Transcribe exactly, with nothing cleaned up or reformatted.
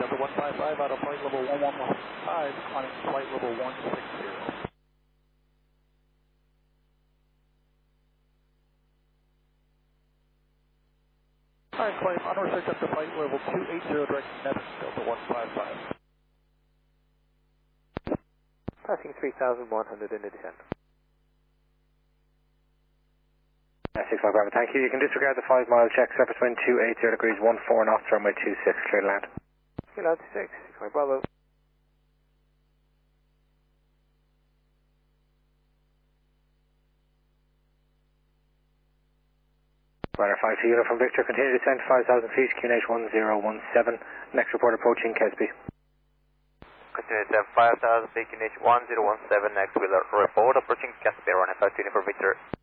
Delta one five five out of flight level one one five, climbing flight level one six zero. Alright, climb on research up to flight level two eight zero, direct Nevins, Delta one five five. Passing three thousand one hundred in the descent. six five Bravo, thank you. You can disregard the five mile check, surface wind two eight zero degrees, one four knots, runway two six, clear to land. Clear land to six, six five Bravo. Runner five two, unit from Victor, continue descent five thousand feet, Q N H one zero one seven, next report approaching Kesby. Continue descent five thousand feet, Q N H one zero one seven, next we'll report approaching Kesby, runner five two, unit from Victor.